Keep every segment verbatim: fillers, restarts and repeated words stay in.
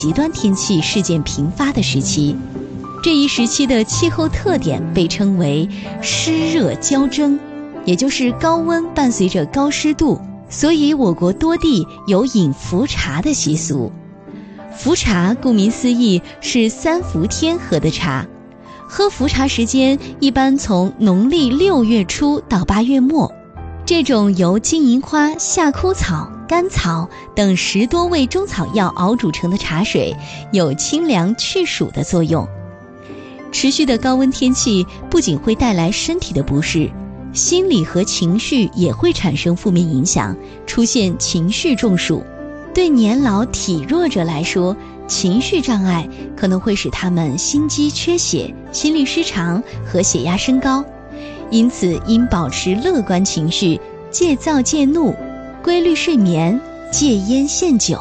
极端天气事件频发的时期。这一时期的气候特点被称为湿热交蒸，也就是高温伴随着高湿度，所以我国多地有饮伏茶的习俗。伏茶顾名思义是三伏天喝的茶，喝伏茶时间一般从农历六月初到八月末。这种由金银花、夏枯草、甘草等十多味中草药熬煮成的茶水，有清凉去暑的作用。持续的高温天气不仅会带来身体的不适，心理和情绪也会产生负面影响，出现情绪中暑。对年老体弱者来说，情绪障碍可能会使他们心肌缺血、心律失常和血压升高。因此应保持乐观情绪，戒躁戒怒，规律睡眠，戒烟限酒。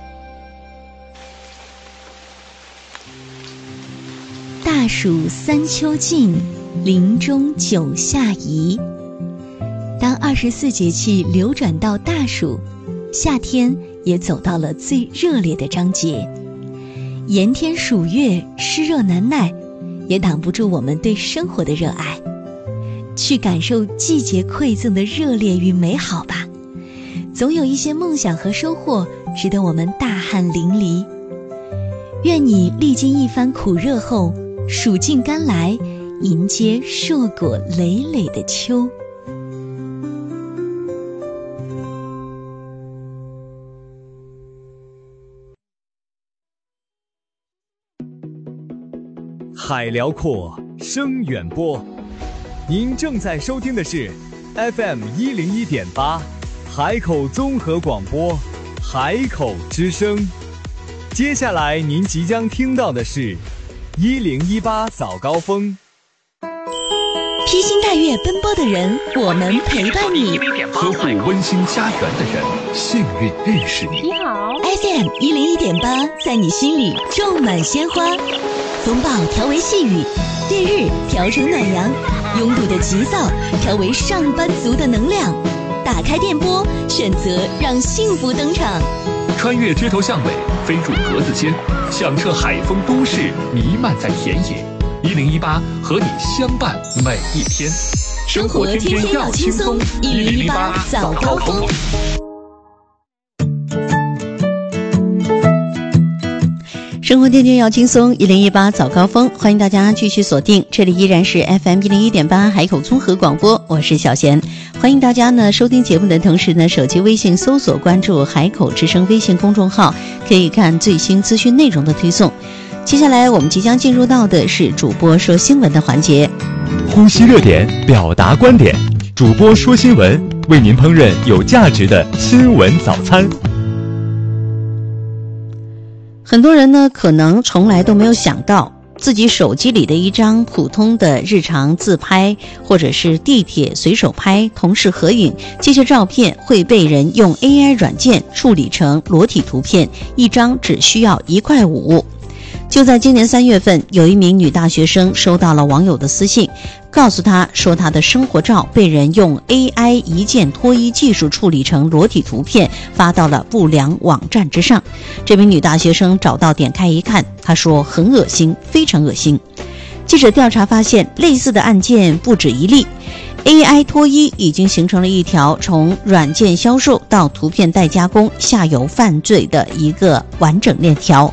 大暑三秋尽，林中九夏宜。当二十四节气流转到大暑，夏天也走到了最热烈的章节。炎天暑月，湿热难耐，也挡不住我们对生活的热爱。去感受季节馈赠的热烈与美好吧，总有一些梦想和收获值得我们大汗淋漓。愿你历经一番苦热后，暑尽甘来，迎接硕果累累的秋。 海辽阔，声远播。您正在收听的是 F M 一零一点八海口综合广播，海口之声。接下来您即将听到的是一零一八早高峰。 披星戴月奔波的人，我们陪伴你； 呵护温馨家园的人，幸运认识你。 你好 ，F M 一零一点八，在你心里种满鲜花。风暴调为细雨，烈日调成暖阳，拥堵的急躁调为上班族的能量。打开电波，选择让幸福登场。 穿越街头巷尾，飞入格子间，响彻海风都市，弥漫在田野。一零一八和你相伴每一天， 生活天天要轻松。一零一八早高峰。生活天天要轻松，一零一八早高峰，欢迎大家继续锁定，这里依然是 F M 一零一点八海口综合广播，我是小贤。欢迎大家呢收听节目的同时呢，手机微信搜索关注海口之声微信公众号，可以看最新资讯内容的推送。接下来我们即将进入到的是主播说新闻的环节， 呼吸热点，表达观点，主播说新闻，为您烹饪有价值的新闻早餐。 很多人呢可能从来都没有想到，自己手机里的一张普通的日常自拍，或者是地铁随手拍、同事合影，这些照片会被人用 A I 软件处理成裸体图片，一张只需要一块五。就在今年三月份，有一名女大学生收到了网友的私信，告诉她说她的生活照被人用 A I 一键脱衣技术处理成裸体图片，发到了不良网站之上。这名女大学生找到点开一看，她说很恶心，非常恶心。记者调查发现，类似的案件不止一例， A I 脱衣已经形成了一条从软件销售到图片代加工下游犯罪的一个完整链条。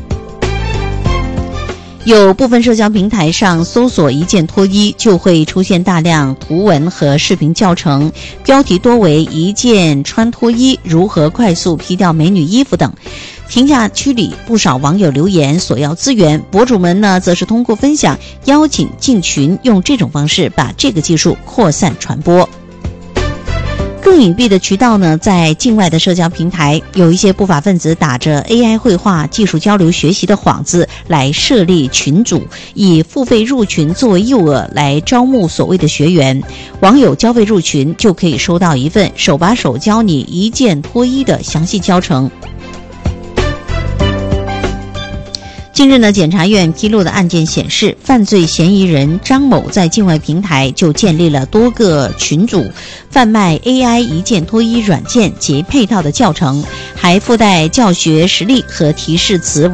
有部分社交平台上搜索一键脱衣，就会出现大量图文和视频教程，标题多为一键穿脱衣，如何快速 P 掉美女衣服等。评价区里不少网友留言索要资源，博主们呢则是通过分享邀请进群，用这种方式把这个技术扩散传播。更隐蔽的渠道呢，在境外的社交平台，有一些不法分子打着 A I 绘画技术交流学习的幌子来设立群组，以付费入群作为诱饵来招募所谓的学员。网友交费入群就可以收到一份手把手教你一键脱衣的详细教程。近日呢，检察院披露的案件显示，犯罪嫌疑人张某在境外平台就建立了多个群组，贩卖 A I 一键脱衣软件及配套的教程，还附带教学实例和提示词